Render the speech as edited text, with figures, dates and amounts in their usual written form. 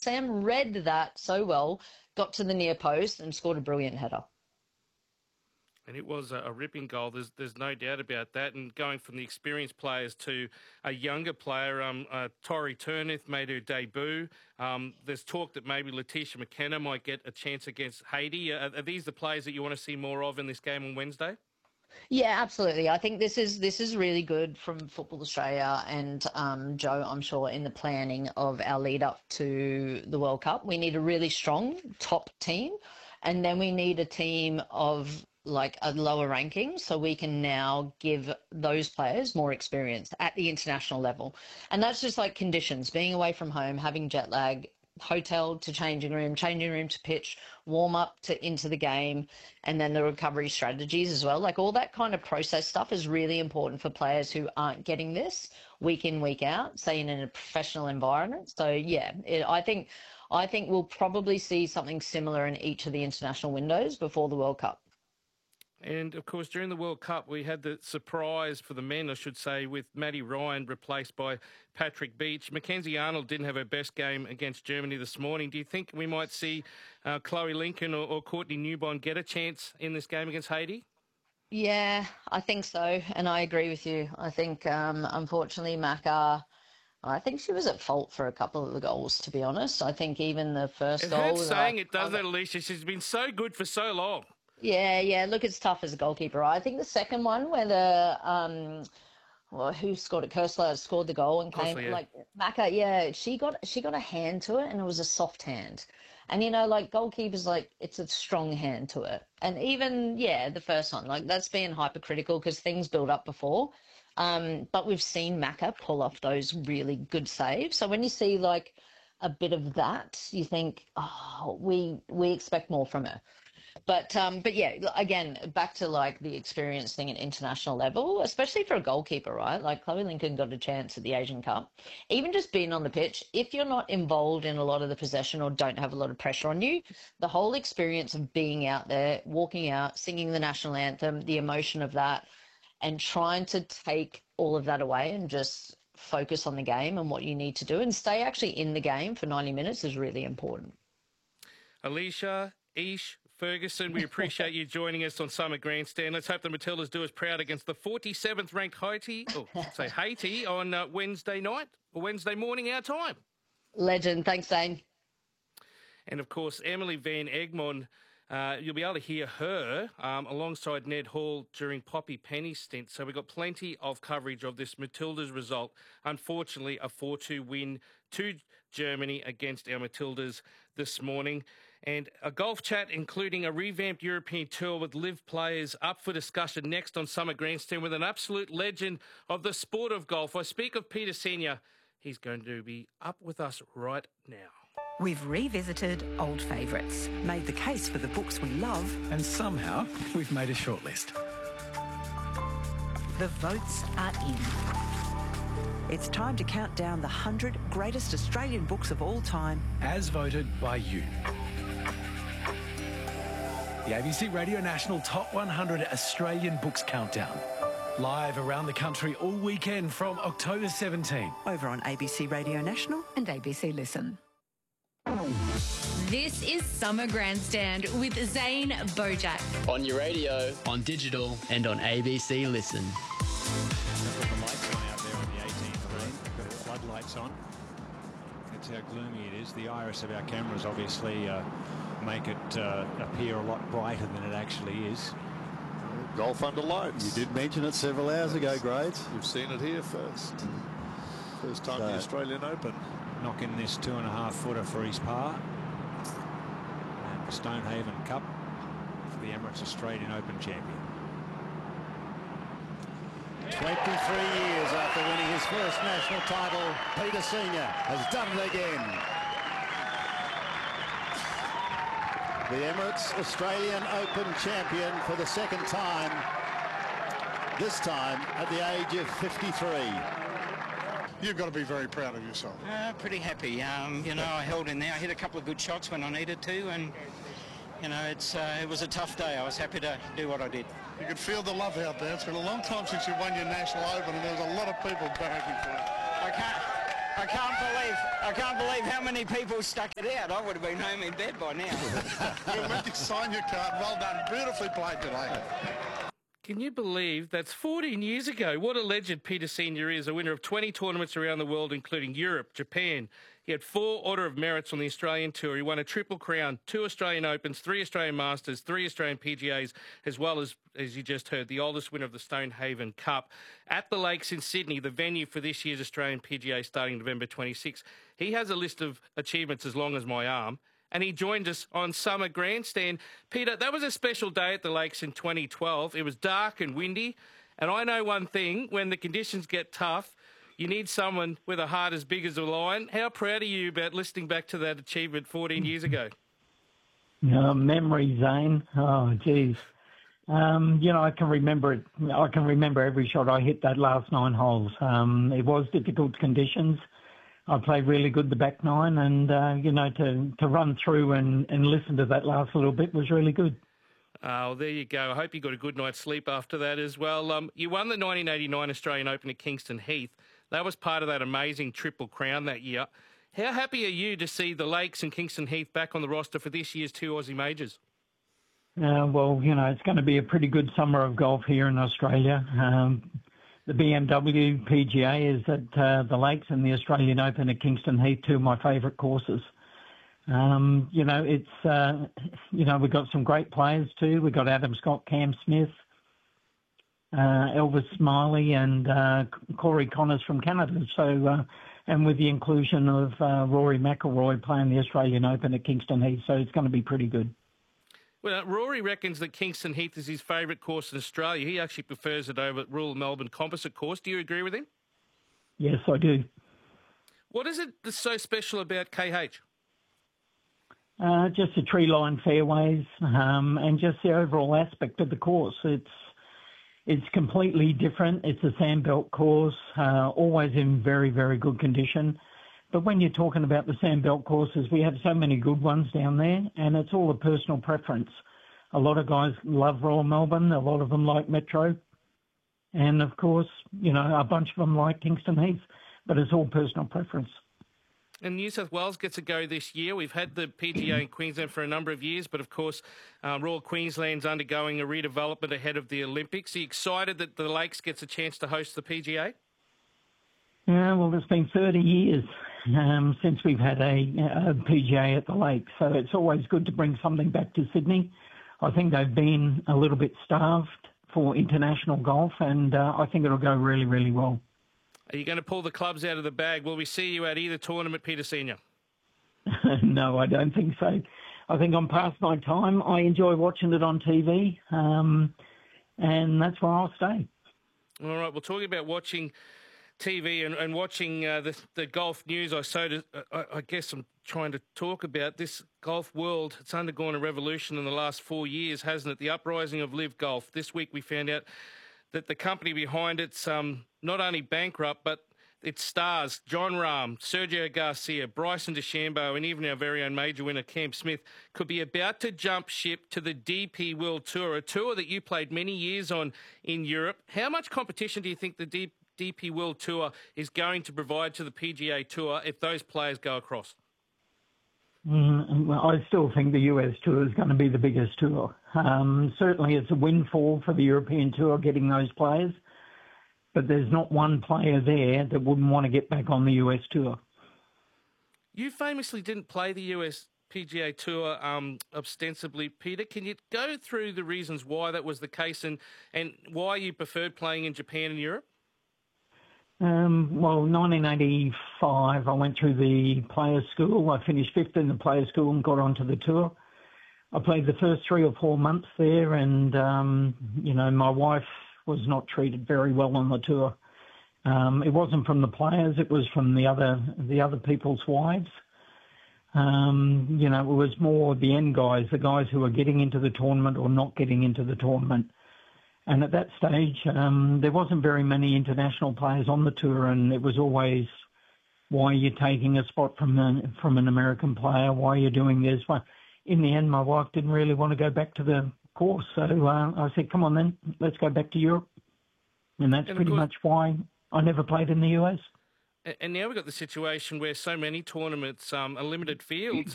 Sam read that so well, got to the near post and scored a brilliant header. And it was a ripping goal. There's no doubt about that. And going from the experienced players to a younger player, Tori Turnith made her debut. There's talk that maybe Letitia McKenna might get a chance against Haiti. Are these the players that you want to see more of in this game on Wednesday? Yeah, absolutely. I think this is really good from Football Australia and Joe, I'm sure, in the planning of our lead up to the World Cup. We need a really strong top team, and then we need a team of like a lower ranking so we can now give those players more experience at the international level. And that's just like conditions, being away from home, having jet lag, hotel to changing room to pitch, warm up to into the game, and then the recovery strategies as well. Like all that kind of process stuff is really important for players who aren't getting this week in, week out, say in a professional environment. So yeah, I think we'll probably see something similar in each of the international windows before the World Cup. And, of course, during the World Cup, we had the surprise for the men, I should say, with Maddie Ryan replaced by Patrick Beach. Mackenzie Arnold didn't have her best game against Germany this morning. Do you think we might see Chloe Lincoln or Courtney Newbond get a chance in this game against Haiti? Yeah, I think so. And I agree with you. I think, unfortunately, Macca, I think she was at fault for a couple of the goals, to be honest. I think even the first goal... It hurts saying it, doesn't it, Alicia? She's been so good for so long. Yeah. Look, it's tough as a goalkeeper. I think the second one where the who scored it? Kersler scored the goal and came like Macca. Yeah, she got a hand to it, and it was a soft hand. And like goalkeepers, like it's a strong hand to it. And even the first one, like that's being hypercritical because things build up before. But we've seen Macca pull off those really good saves. So when you see like a bit of that, you think, oh, we expect more from her. But yeah, again, back to like the experience thing at international level, especially for a goalkeeper, right? Like Chloe Lincoln got a chance at the Asian Cup. Even just being on the pitch, if you're not involved in a lot of the possession or don't have a lot of pressure on you, the whole experience of being out there, walking out, singing the national anthem, the emotion of that, and trying to take all of that away and just focus on the game and what you need to do and stay actually in the game for 90 minutes is really important. Alicia, Ish, Ferguson, we appreciate you joining us on Summer Grandstand. Let's hope the Matildas do us proud against the 47th ranked Haiti on Wednesday night or Wednesday morning our time. Legend. Thanks, Dane. And, of course, Emily Van Egmond, you'll be able to hear her alongside Ned Hall during Poppy Penny's stint. So we've got plenty of coverage of this Matildas result. Unfortunately, a 4-2 win to Germany against our Matildas this morning. And a golf chat, including a revamped European tour with live players up for discussion next on Summer Grandstand with an absolute legend of the sport of golf. I speak of Peter Senior. He's going to be up with us right now. We've revisited old favourites, made the case for the books we love, and somehow we've made a shortlist. The votes are in. It's time to count down the 100 greatest Australian books of all time, as voted by you. The ABC Radio National Top 100 Australian Books Countdown. Live around the country all weekend from October 17. Over on ABC Radio National and ABC Listen. This is Summer Grandstand with Zane Bojack. On your radio, on digital, and on ABC Listen. Put the lights on out there on the 18th lane. Got the floodlights on. That's how gloomy it is. The iris of our cameras obviously make it appear a lot brighter than it actually is. Golf under lights. You did mention it several hours ago, Grades. You've seen it here first. First time the Australian Open. Knocking this 2.5-footer for his par. And the Stonehaven Cup for the Emirates Australian Open champion. 23 years after winning his first national title, Peter Senior has done it again. The Emirates Australian Open champion for the second time, this time at the age of 53. You've got to be very proud of yourself. Pretty happy. I held in there. I hit a couple of good shots when I needed to, and it was a tough day. I was happy to do what I did. You could feel the love out there. It's been a long time since you won your National Open, and there was a lot of people barracking for it. I can't believe how many people stuck it out. I would have been home in bed by now. We're meant to sign your card. Well done. Beautifully played today. Can you believe that's 14 years ago? What a legend Peter Senior is, a winner of 20 tournaments around the world, including Europe, Japan. He had 4 Order of Merits on the Australian Tour. He won a Triple Crown, 2 Australian Opens, 3 Australian Masters, 3 Australian PGAs, as well as you just heard, the oldest winner of the Stonehaven Cup. At the Lakes in Sydney, the venue for this year's Australian PGA starting November 26. He has a list of achievements as long as my arm, and he joined us on Summer Grandstand. Peter, that was a special day at the Lakes in 2012. It was dark and windy, and I know one thing, when the conditions get tough, you need someone with a heart as big as a lion. How proud are you about listening back to that achievement 14 years ago? Memory, Zane. Oh, geez. I can remember it. I can remember every shot I hit that last 9 holes. It was difficult conditions. I played really good the back 9, and, to run through and listen to that last little bit was really good. Oh, there you go. I hope you got a good night's sleep after that as well. You won the 1989 Australian Open at Kingston Heath. That was part of that amazing Triple Crown that year. How happy are you to see the Lakes and Kingston Heath back on the roster for this year's 2 Aussie Majors? It's going to be a pretty good summer of golf here in Australia. The BMW PGA is at the Lakes, and the Australian Open at Kingston Heath, 2 of my favourite courses. We've got some great players too. We've got Adam Scott, Cam Smith, Elvis Smiley, and Corey Connors from Canada. So, and with the inclusion of Rory McIlroy playing the Australian Open at Kingston Heath, so it's going to be pretty good. Well, Rory reckons that Kingston Heath is his favourite course in Australia. He actually prefers it over Royal Melbourne Composite Course. Do you agree with him? Yes, I do. What is it that's so special about KH? Just the tree-lined fairways and just the overall aspect of the course. It's completely different. It's a sandbelt course, always in very, very good condition. But when you're talking about the sandbelt courses, we have so many good ones down there, and it's all a personal preference. A lot of guys love Royal Melbourne. A lot of them like Metro. And, of course, a bunch of them like Kingston Heath. But it's all personal preference. And New South Wales gets a go this year. We've had the PGA in Queensland for a number of years, but of course, Royal Queensland's undergoing a redevelopment ahead of the Olympics. Are you excited that the Lakes gets a chance to host the PGA? Yeah, well, it's been 30 years since we've had a PGA at the Lakes, so it's always good to bring something back to Sydney. I think they've been a little bit starved for international golf, and I think it'll go really, really well. Are you going to pull the clubs out of the bag? Will we see you at either tournament, Peter Senior? No, I don't think so. I think I'm past my time. I enjoy watching it on TV, and that's where I'll stay. All right, well, talking about watching TV and watching the golf news, I guess I'm trying to talk about this golf world. It's undergone a revolution in the last 4 years, hasn't it? The uprising of Live Golf. This week we found out that the company behind it's not only bankrupt, but its stars, Jon Rahm, Sergio Garcia, Bryson DeChambeau, and even our very own major winner, Cam Smith, could be about to jump ship to the DP World Tour, a tour that you played many years on in Europe. How much competition do you think the DP World Tour is going to provide to the PGA Tour if those players go across? Well, I still think the US Tour is going to be the biggest tour. Certainly it's a windfall for the European Tour getting those players, but there's not one player there that wouldn't want to get back on the US Tour. You famously didn't play the US PGA Tour ostensibly, Peter. Can you go through the reasons why that was the case and why you preferred playing in Japan and Europe? Well, 1985, I went through the players' school. I finished 5th in the players' school and got onto the tour. I played the first 3 or 4 months there, and, my wife was not treated very well on the tour. It wasn't from the players, it was from the other people's wives. It was more the end guys, the guys who were getting into the tournament or not getting into the tournament. And at that stage, there wasn't very many international players on the tour, and it was always, why are you taking a spot from an American player? Why are you doing this? Well, in the end, my wife didn't really want to go back to the course, so I said, come on then, let's go back to Europe. And that's pretty much why I never played in the US. And now we've got the situation where so many tournaments are limited fields.